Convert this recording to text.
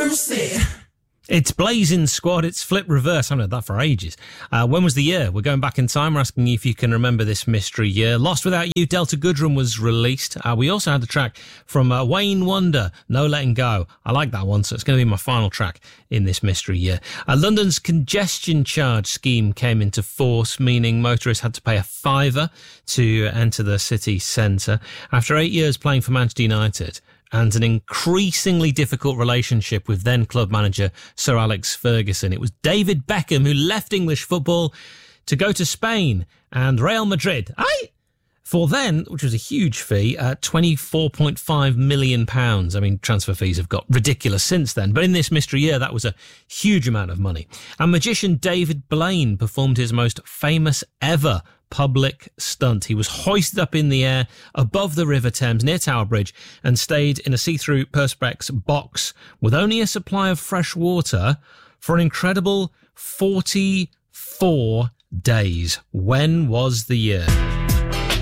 mercy. It's Blazing Squad, it's Flip Reverse. I haven't heard that for ages. When was the year? We're going back in time. We're asking you if you can remember this mystery year. Lost Without You, Delta Goodrem was released. We also had the track from Wayne Wonder, No Letting Go. I like that one, so it's going to be my final track in this mystery year. London's congestion charge scheme came into force, meaning motorists had to pay a £5 to enter the city centre. After 8 years playing for Manchester United, and an increasingly difficult relationship with then club manager Sir Alex Ferguson, it was David Beckham who left English football to go to Spain and Real Madrid. For then, which was a huge fee, £24.5 million. I mean, transfer fees have got ridiculous since then, but in this mystery year, that was a huge amount of money. And magician David Blaine performed his most famous ever public stunt. He was hoisted up in the air above the River Thames near Tower Bridge and stayed in a see-through Perspex box with only a supply of fresh water for an incredible 44 days. When was the year?